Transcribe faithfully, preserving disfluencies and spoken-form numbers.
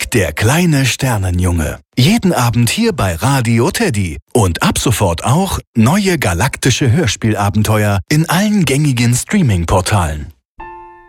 Cedric, der kleine Sternenjunge. Jeden Abend hier bei Radio Teddy. Und ab sofort auch neue galaktische Hörspielabenteuer in allen gängigen Streaming-Portalen.